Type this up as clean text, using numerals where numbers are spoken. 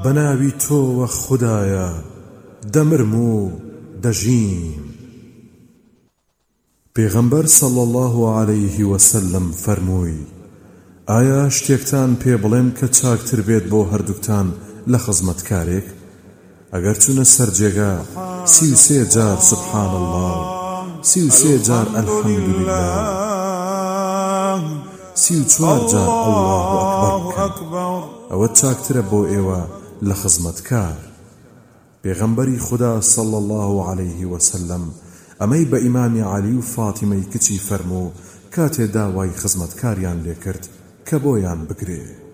بەناوی تۆوە خودایە دەمرم و دەژیم. پێغەمبەر صلی الله عليه وسلم فەرمووی: ئایا شتێکتان پێ بڵێم کە چاکتر بێت بۆ هەردووکتان لە خزمەتکارێک؟ ئەگەر چونە سەر جێگا 33 جار سبحان الله، 33 جار الحەمدولله، 34 جار الله ئەکبەر، ئەوە چاکترە بۆ ئێوە لە خزمەتکار. پێغەمبەری خدا صلی الله عليه وسلم ئەمەی بە ئیمامی عەلی و فاتیمەی کچی فەرموو کاتێ داوای خزمەتکاریان لێکرد کە بۆیان بگرێ.